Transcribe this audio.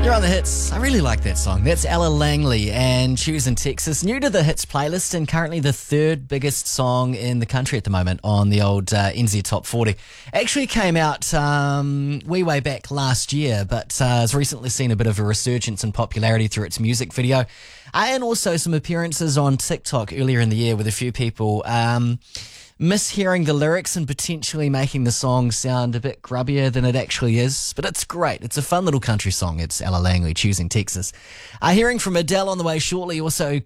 You're on the hits. I really like that song. That's Ella Langley and Choosing Texas. New to the hits playlist and currently the third biggest song in the country at the moment on the old NZ Top 40. Actually came out way back last year, but has recently seen a bit of a resurgence in popularity through its music video and also some appearances on TikTok earlier in the year with a few people mishearing the lyrics and potentially making the song sound a bit grubbier than it actually is. But it's great. It's a fun little country song. It's Ella Langley, Choosing Texas. Hearing from Adele on the way shortly. Also